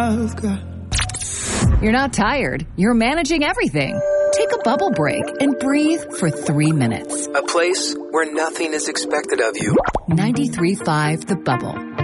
I've got. You're not tired. You're managing everything. Take a bubble break and breathe for 3 minutes. A place where nothing is expected of you. 93.5 The Bubble.